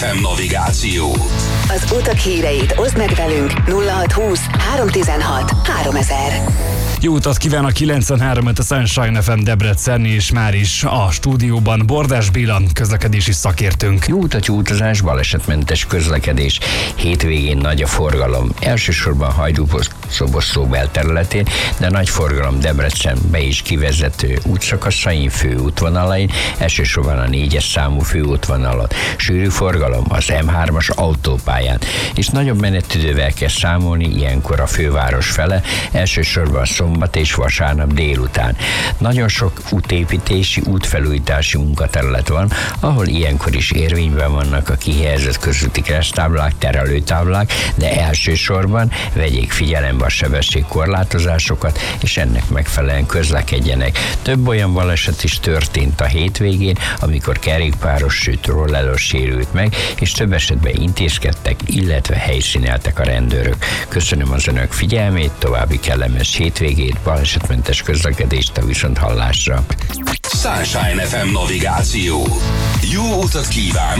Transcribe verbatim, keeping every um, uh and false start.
ef em navigáció. Az utak híreit oszd meg velünk nulla hatszázhúsz háromszáztizenhat háromezer. Jó utat kíván a kilencvenhárom a Sunshine ef em Debrecen, és már is a stúdióban Bordás Béla, közlekedési szakértőnk. Jó utat, jó utazás, balesetmentes közlekedés. Hétvégén nagy a forgalom. Elsősorban Hajdú-Szoboszló belterületén, de nagy forgalom Debrecen be is kivezető útszakaszain, főútvonalain, elsősorban a négyes számú főútvonalon. Sűrű forgalom az em hármas autópályán, és nagyobb menetidővel kell számolni ilyenkor a főváros fele, elsősorban szombat és vasárnap délután. Nagyon sok útépítési, útfelújítási munkaterület van, ahol ilyenkor is érvényben vannak a kihelyezett közúti kereszttáblák, terelőtáblák, de elsősorban vegyék figyelembe a sebességkorlátozásokat, és ennek megfelelően közlekedjenek. Több olyan baleset is történt a hétvégén, amikor kerékpáros, sőt rolleros sérült meg, és több esetben intézkedtek, illetve helyszíneltek a rendőrök. Köszönöm az önök figyelmét, további kellemes hétvégét, balesetmentes közlekedést a viszonthallásra. Sunshine ef em navigáció. Jó utat kívánok!